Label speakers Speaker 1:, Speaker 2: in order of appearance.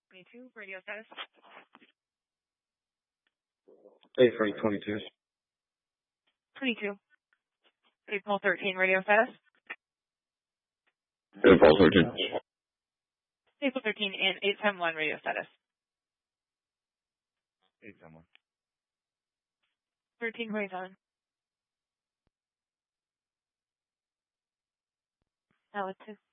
Speaker 1: 22, radio status.
Speaker 2: A-Frame 22.
Speaker 1: 22. April 13, radio status.
Speaker 2: April 13.
Speaker 1: April 13 and 871, radio status.
Speaker 2: 871.
Speaker 1: 1327. Alex 2.